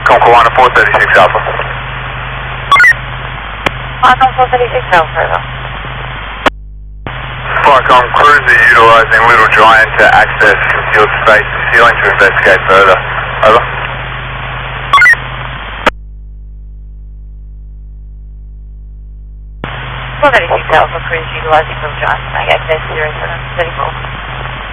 Kiwana 436 Alpha. Falcon 436 Alpha. Falcon crews are utilising Little Giant to access concealed space and ceiling to investigate further. Over. Well, 36 Alpha crews utilising Little Giant to make access 0734.